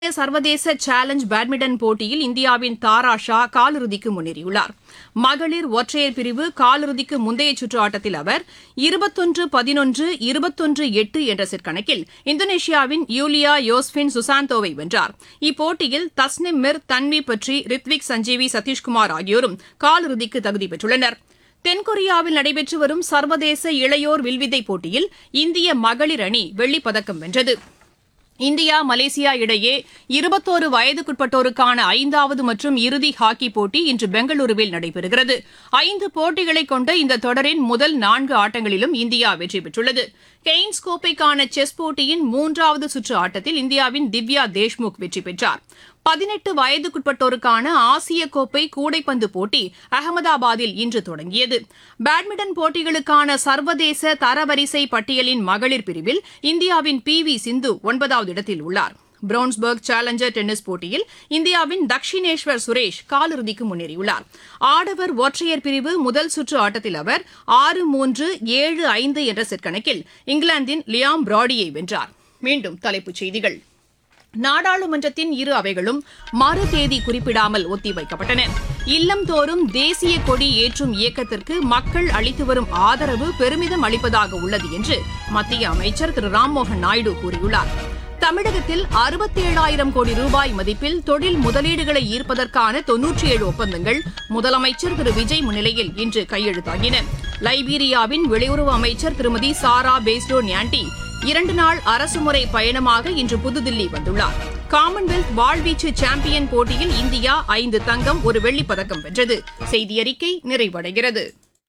சர்வதேச challenge badminton போட்டியில் இந்தியாவின் தாரா ஷா காலிறுதிக்கு முன்னேறியுள்ளார். மகளிர் ஒற்றையர் பிரிவு காலிறுதிக்கு முந்தைய சுற்று ஆட்டத்தில் அவர் 21-11, 21-8 என்ற செட் கணக்கில் இந்தோனேஷியாவின் யூலியா யோஸ்பின் சுசாந்தோவை வென்றார். இப்போட்டியில் தஸ்னிம் மிர், தன்வி பட்ரி, ரித்விக் சஞ்சீவி, சதீஷ்குமார் ஆகியோரும் காலிறுதிக்கு தகுதி பெற்றுள்ளனர். தென்கொரியாவில் நடைபெற்று வரும் சர்வதேச இளையோர் வில்வித்தை போட்டியில் இந்திய மகளிர் அணி வெள்ளிப்பதக்கம் வென்றது. இந்தியா மலேசியா இடையே 21 வயதுக்குட்பட்டோருக்கான 5வது மற்றும் இறுதி ஹாக்கி போட்டி இன்று பெங்களூருவில் நடைபெறுகிறது. 5 போட்டிகளை கொண்ட இந்த தொடரின் முதல் 4 ஆட்டங்களிலும் இந்தியா வெற்றி பெற்றுள்ளது. கெய்ன்ஸ் கோப்பைக்கான செஸ் போட்டியின் 3வது சுற்று ஆட்டத்தில் இந்தியாவின் திவ்யா தேஷ்முக் வெற்றி பெற்றார். 18 வயதுக்குட்பட்டோருக்கான ஆசிய கோப்பை கூடைப்பந்து போட்டி அகமதாபாத்தில் இன்று தொடங்கியது. பேட்மிண்டன் போட்டிகளுக்கான சர்வதேச தரவரிசை பட்டியலின் மகளிர் பிரிவில் இந்தியாவின் PV சிந்து 9வது இடத்தில் உள்ளார். பிரவுன்ஸ்பர்க் சேலஞ்சர் டென்னிஸ் போட்டியில் இந்தியாவின் தக்ஷினேஸ்வர் சுரேஷ் காலிறுதிக்கு முன்னேறியுள்ளார். ஆடவர் ஒற்றையர் பிரிவு முதல் சுற்று ஆட்டத்தில் அவர் 6-3, 7-5 என்ற செட் கணக்கில் இங்கிலாந்தின் லியாம் பிராடியை வென்றார். மீண்டும் தலைப்புச் செய்திகள். நாடாளுமன்றத்தின் இரு அவைகளும் மறு தேதி குறிப்பிடாமல் ஒத்திவைக்கப்பட்டன. இல்லம்தோறும் தேசிய கொடி ஏற்றும் இயக்கத்திற்கு மக்கள் அளித்து வரும் ஆதரவு பெருமிதம் அளிப்பதாக உள்ளது என்று மத்திய அமைச்சர் திரு ராம்மோகன் நாயுடு கூறியுள்ளார். தமிழகத்தில் 67,000 கோடி ரூபாய் மதிப்பில் தொழில் முதலீடுகளை ஈர்ப்பதற்கான 97 ஒப்பந்தங்கள் முதலமைச்சர் திரு விஜய் முன்னிலையில் இன்று கையெழுத்தாகின. லைபீரியாவின் வெளியுறவு அமைச்சர் திருமதி சாரா பேஸ்டோ நியாண்டி 2 நாள் அரசுமுறை பயணமாக இன்று புதுதில்லி வந்துள்ளார். காமன்வெல்த் வாழ்வீச்சு சாம்பியன் போட்டியில் இந்தியா 5 தங்கம், 1 வெள்ளிப் பதக்கம் வென்றது. செய்தியறிக்கை நிறைவடைகிறது.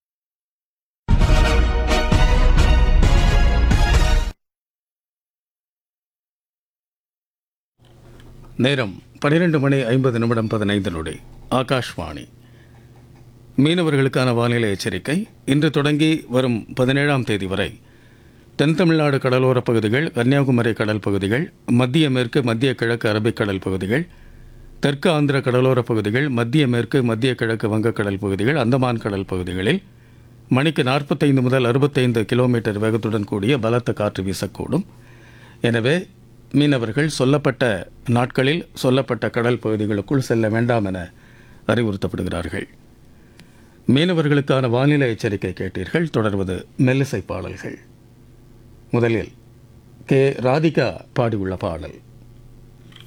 நேரம் 12:50 ஆகாஷ்வாணி. மீனவர்களுக்கான வானிலை எச்சரிக்கை. இன்று தொடங்கி வரும் 17ஆம் தேதி வரை தென் தமிழ்நாடு கடலோரப் பகுதிகள், கன்னியாகுமரி கடல் பகுதிகள், மத்திய மேற்கு மத்திய கிழக்கு அரபிக்கடல் பகுதிகள், தெற்கு ஆந்திர கடலோரப் பகுதிகள், மத்திய மேற்கு மத்திய கிழக்கு வங்கக்கடல் பகுதிகள், அந்தமான் கடல் பகுதிகளில் மணிக்கு 45 முதல் 65 கிலோமீட்டர் வேகத்துடன் கூடிய பலத்த காற்று வீசக்கூடும். எனவே மீனவர்கள் சொல்லப்பட்ட நாட்களில் சொல்லப்பட்ட கடல் பகுதிகளுக்குள் செல்ல வேண்டாம் என அறிவுறுத்தப்படுகிறார்கள். மீனவர்களுக்கான வானிலை எச்சரிக்கை கேட்டீர்கள். தொடர்வது மெல்லிசை பாடல்கள். முதலில் ராதிகா பாடியுள்ள பாடல்.